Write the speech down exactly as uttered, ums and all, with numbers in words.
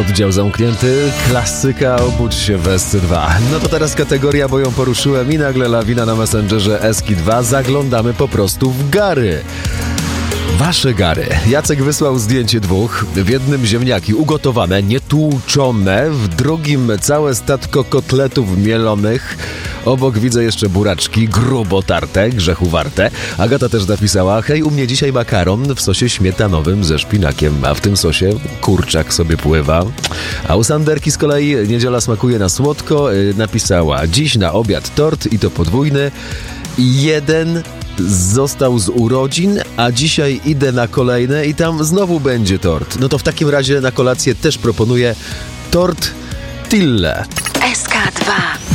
Oddział zamknięty, klasyka, obudź się w S C dwa. No to teraz kategoria, bo ją poruszyłem i nagle lawina na Messengerze Eski dwa. Zaglądamy po prostu w gary. Wasze gary. Jacek wysłał zdjęcie dwóch. W jednym ziemniaki ugotowane, nietłuczone, w drugim całe statko kotletów mielonych. Obok widzę jeszcze buraczki, grubo tarte, grzechu warte. Agata też napisała: hej, u mnie dzisiaj makaron w sosie śmietanowym ze szpinakiem, a w tym sosie kurczak sobie pływa. A u Sanderki z kolei niedziela smakuje na słodko. Napisała: dziś na obiad tort i to podwójny. Jeden został z urodzin, a dzisiaj idę na kolejne i tam znowu będzie tort. No to w takim razie na kolację też proponuję tort Tille. S K dwa.